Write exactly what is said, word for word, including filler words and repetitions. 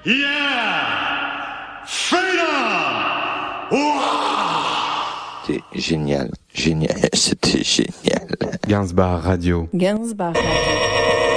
Yeah! Freedom! Wow! C'était génial, génial, c'était génial. Gainsbar Radio. Gainsbar Radio.